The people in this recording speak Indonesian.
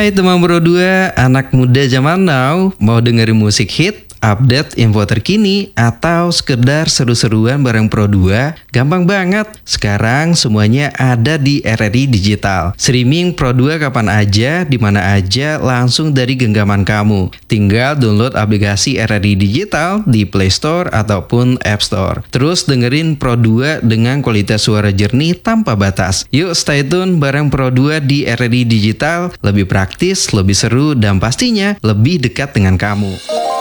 Hai teman Pro 2, anak muda zaman now, mau dengerin musik hit, update info terkini, atau sekedar seru-seruan bareng Pro 2? Gampang banget, sekarang semuanya ada di RRI Digital. Streaming Pro 2 kapan aja, di mana aja, langsung dari genggaman kamu. Tinggal download aplikasi RRI Digital di Play Store ataupun App Store. Terus dengerin Pro 2 dengan kualitas suara jernih tanpa batas. Yuk stay tune bareng Pro 2 di RRI Digital, lebih praktis, lebih seru, dan pastinya lebih dekat dengan kamu.